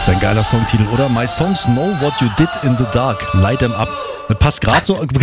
ist ein geiler Songtitel, oder? My songs know what you did in the dark. Light them up. Das passt gerade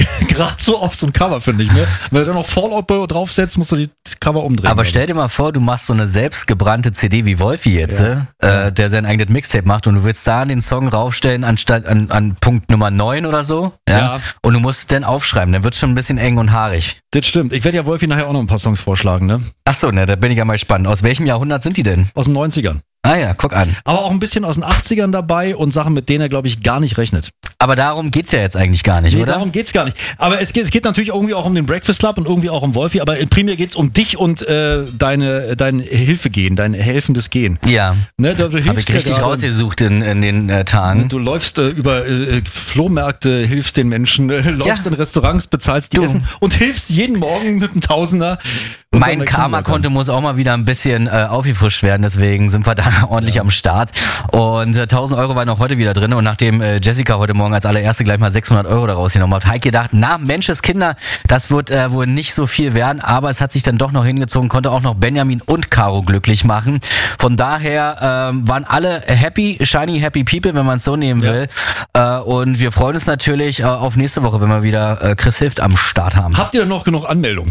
so auf so ein Cover, finde ich. Ne? Wenn du da noch Fallout draufsetzt, musst du die Cover umdrehen. Aber stell dir mal vor, du machst so eine selbstgebrannte CD wie Wolfi jetzt, der sein eigenes Mixtape macht und du willst da den Song raufstellen anstatt an Punkt Nummer 9 oder so. Ja. Und du musst es dann aufschreiben, dann wird es schon ein bisschen eng und haarig. Das stimmt. Ich werde ja Wolfi nachher auch noch ein paar Songs vorschlagen, ne? Achso, ne, da bin ich ja mal gespannt. Aus welchem Jahrhundert sind die denn? Aus den 90ern. Ah ja, guck an. Aber auch ein bisschen aus den 80ern dabei und Sachen, mit denen er, glaube ich, gar nicht rechnet. Aber darum geht's ja jetzt eigentlich gar nicht, oder? Darum geht's gar nicht. Aber es geht natürlich irgendwie auch um den Breakfast Club und irgendwie auch um Wolfi, aber primär geht's um dich und dein Hilfegehen, dein helfendes Gehen. Ja, ne, habe ich richtig rausgesucht in den Tagen. Du läufst über Flohmärkte, hilfst den Menschen, läufst in Restaurants, bezahlst die Essen und hilfst jeden Morgen mit einem Tausender. Mein Karma-Konto muss auch mal wieder ein bisschen aufgefrischt werden, deswegen sind wir da ordentlich am Start. Und 1.000 Euro waren auch heute wieder drin und nachdem Jessica heute Morgen als allererste gleich mal 600 Euro daraus genommen hat, habe ich gedacht, na Menscheskinder, das wird wohl nicht so viel werden, aber es hat sich dann doch noch hingezogen, konnte auch noch Benjamin und Caro glücklich machen. Von daher waren alle shiny happy people, wenn man es so nehmen will. Und wir freuen uns natürlich auf nächste Woche, wenn wir wieder Chris Hilft am Start haben. Habt ihr denn noch genug Anmeldungen?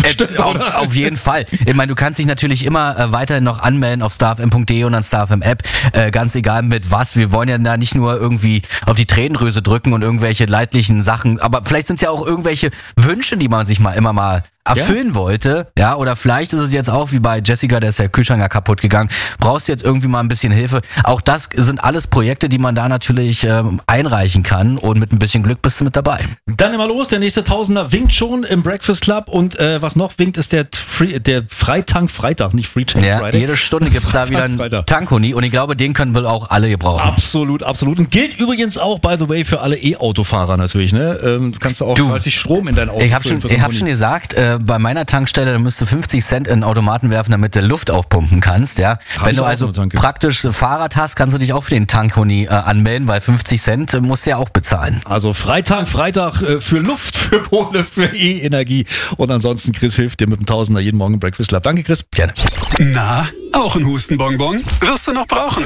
Auf jeden Fall. Ich meine, du kannst dich natürlich immer weiterhin noch anmelden auf starfm.de und an starfm App, ganz egal mit was. Wir wollen ja da nicht nur irgendwie auf die Tränendrüse drücken und irgendwelche leidlichen Sachen, aber vielleicht sind es ja auch irgendwelche Wünsche, die man sich immer mal erfüllen wollte, ja, oder vielleicht ist es jetzt auch wie bei Jessica, der ist der Kühlschrank ja kaputt gegangen, brauchst du jetzt irgendwie mal ein bisschen Hilfe. Auch das sind alles Projekte, die man da natürlich einreichen kann und mit ein bisschen Glück bist du mit dabei. Dann immer los, der nächste Tausender winkt schon im Breakfast Club und was noch winkt, ist der Freitank-Freitag, nicht Free-Tank Friday. Ja, jede Stunde gibt's da wieder einen Tankhoni und ich glaube, den können wir auch alle gebrauchen. Absolut, absolut. Und gilt übrigens auch, by the way, für alle E-Autofahrer natürlich, ne? Kannst du auch 30 Strom in dein Auto Ich hab schon gesagt, bei meiner Tankstelle, da müsst du 50 Cent in den Automaten werfen, damit du Luft aufpumpen kannst, ja. Wenn du also praktisch ein Fahrrad hast, kannst du dich auch für den Tankhoni anmelden, weil 50 Cent musst du ja auch bezahlen. Also Freitag für Luft, für Kohle, für E-Energie und ansonsten Chris hilft dir mit dem Tausender jeden Morgen im Breakfast Club. Danke, Chris. Gerne. Na, auch ein Hustenbonbon? Wirst du noch brauchen.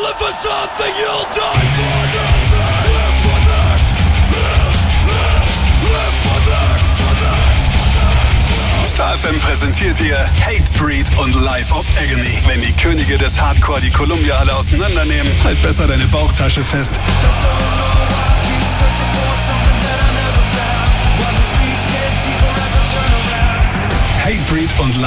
StarFM präsentiert dir Hatebreed und Life of Agony. Wenn die Könige des Hardcore die Columbia alle auseinandernehmen, halt besser deine Bauchtasche fest. Hatebreed und